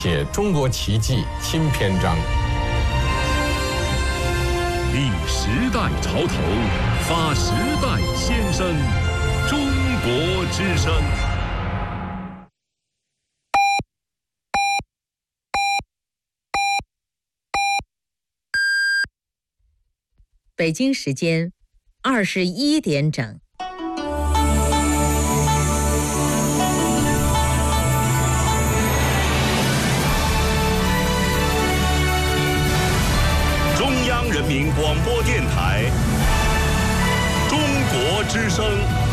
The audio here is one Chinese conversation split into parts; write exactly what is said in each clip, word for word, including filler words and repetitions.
写中国奇迹新篇章。 立时代潮头，发时代先声，中国之声。 北京时间二十一点整。 中央人民广播电台，中国之声。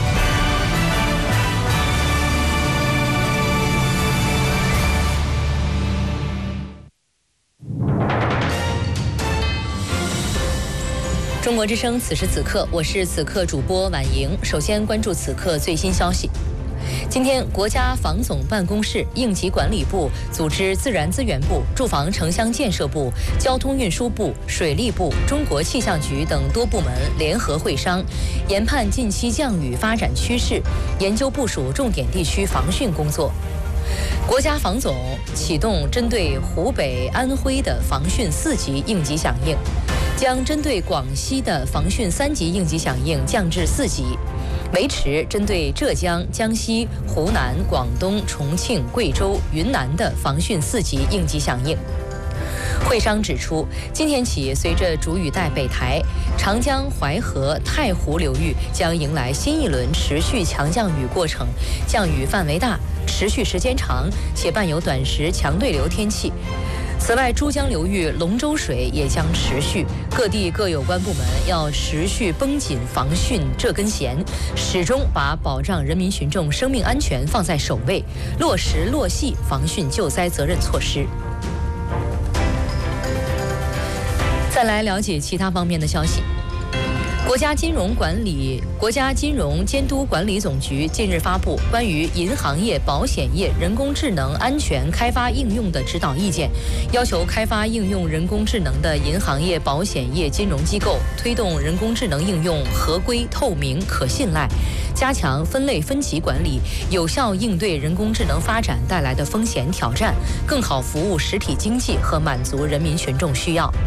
中国之声，此时此刻，我是此刻主播婉莹。首先关注此刻最新消息。今天，国家防总办公室、应急管理部组织自然资源部、住房城乡建设部、交通运输部、水利部、中国气象局等多部门联合会商，研判近期降雨发展趋势，研究部署重点地区防汛工作。国家防总启动针对湖北、安徽的防汛四级应急响应，将针对广西的防汛三级应急响应降至四级，维持针对浙江、江西、湖南、广东、重庆、贵州、云南的防汛四级应急响应。会商指出，今天起，随着主雨带北抬，长江、淮河、太湖流域将迎来新一轮持续强降雨过程，降雨范围大，持续时间长，且伴有短时强对流天气。此外，珠江流域龙舟水也将持续，各地各有关部门要持续绷紧防汛这根弦，始终把保障人民群众生命安全放在首位，落实落细防汛救灾责任措施。再来了解其他方面的消息。国家金融管理、国家金融监督管理总局近日发布关于银行业、保险业人工智能安全开发应用的指导意见，要求开发应用人工智能的银行业、保险业金融机构推动人工智能应用合规、透明、可信赖，加强分类分级管理，有效应对人工智能发展带来的风险挑战，更好服务实体经济和满足人民群众需要。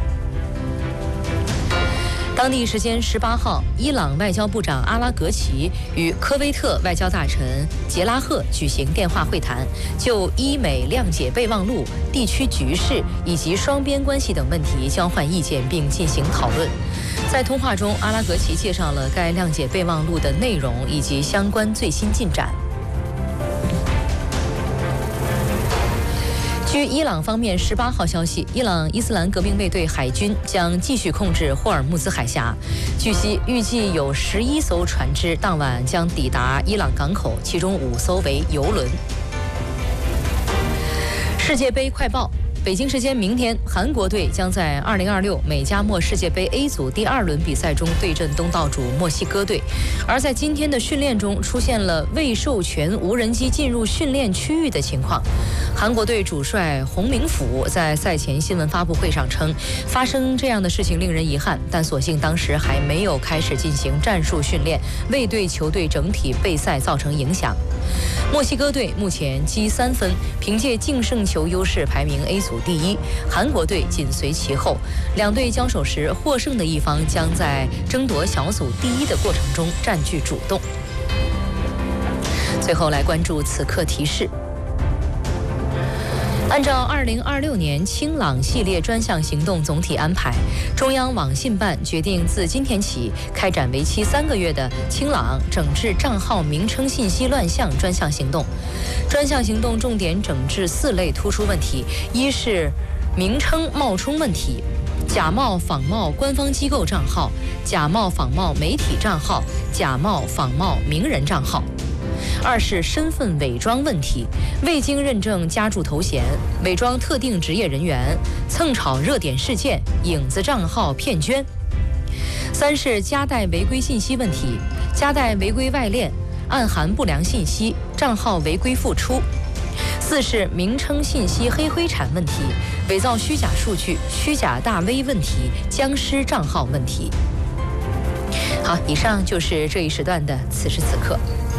当地时间十八号，伊朗外交部长阿拉格齐与科威特外交大臣杰拉赫举行电话会谈，就伊美谅解备忘录、地区局势以及双边关系等问题交换意见并进行讨论。在通话中，阿拉格齐介绍了该谅解备忘录的内容以及相关最新进展。据伊朗方面十八号消息，伊朗伊斯兰革命卫队海军将继续控制霍尔木兹海峡。据悉，预计有十一艘船只当晚将抵达伊朗港口，其中五艘为油轮。世界杯快报。北京时间明天，韩国队将在二零二六美加墨世界杯 A 组第二轮比赛中对阵东道主墨西哥队。而在今天的训练中，出现了未授权无人机进入训练区域的情况。韩国队主帅洪明甫在赛前新闻发布会上称，发生这样的事情令人遗憾，但所幸当时还没有开始进行战术训练，未对球队整体备赛造成影响。墨西哥队目前积三分，凭借净胜球优势排名 A 组第一，韩国队紧随其后。两队交手时，获胜的一方将在争夺小组第一的过程中占据主动。最后来关注此刻提示。按照二零二六年清朗系列专项行动总体安排，中央网信办决定自今天起开展为期三个月的清朗整治账号名称信息乱象专项行动。专项行动重点整治四类突出问题：一是名称冒充问题，假冒仿冒官方机构账号，假冒仿冒媒体账号，假冒仿冒名人账号。二是身份伪装问题，未经认证加注头衔，伪装特定职业人员，蹭炒热点事件，影子账号骗捐。三是夹带违规信息问题，夹带违规外链，暗含不良信息，账号违规复出。四是名称信息黑灰产问题，伪造虚假数据，虚假大 V 问题，僵尸账号问题。好，以上就是这一时段的此时此刻。